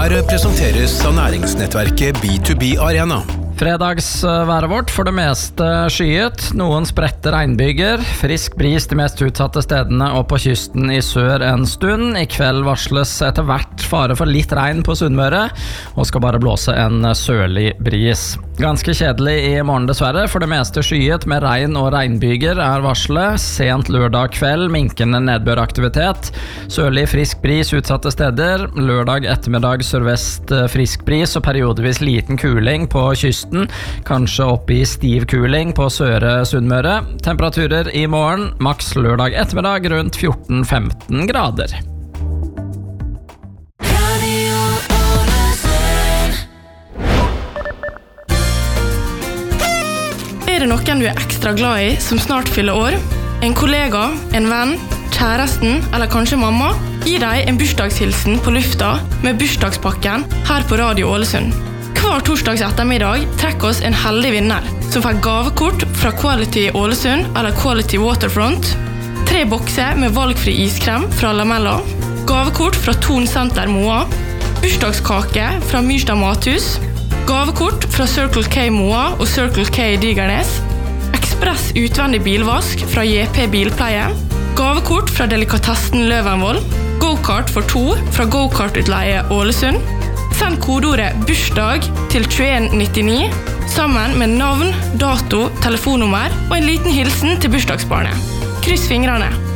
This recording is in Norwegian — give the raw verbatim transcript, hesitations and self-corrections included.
Her presenteres av næringsnettverket B to B Arena. Fredagsværet vårt for det meste skyet, noen spredte regnbyger, frisk bris de mest utsatte stedene og på kysten i sør en stund. I kveld varsles etter hvert fare for litt regn på Sunnmøre, og skal bare blåse en sørlig bris. Ganske kjedelig i morgen dessverre, for det meste skyet med regn og regnbyger er varslet. Sent lørdag kveld, minkende nedbøraktivitet, sørlig frisk bris utsatte steder, lørdag ettermiddag sørvest frisk bris og periodevis liten kuling på kysten, kanskje opp i stiv kuling på Søre Sunnmøre. Temperaturer i morgen, maks lørdag ettermiddag rundt fjorten til femten grader. Er det noen du er ekstra glad i som snart fyller år? En kollega, en venn, kjæresten eller kanskje mamma? Gi deg en bursdagshilsen på lufta med bursdagspakken her på Radio Ålesund. Hver torsdags ettermiddag trekker oss en heldig vinner som får gavekort fra Quality Ålesund eller Quality Waterfront, tre bokser med valgfri iskrem fra Lamella, gavekort fra Ton Center Moa, bursdagskake fra Myrstad Mathus, gavekort fra Circle K Moa og Circle K Digernes, ekspress utvendig bilvask fra J P Bilpleie, gavekort fra Delikatessen Løvenvoll, go-kart for to fra Go-kart-utleie Ålesund. Send kodeordet bursdag til tjueen nittini sammen med navn, dato, telefonnummer og en liten hilsen til bursdagsbarnet. Kryss fingrene!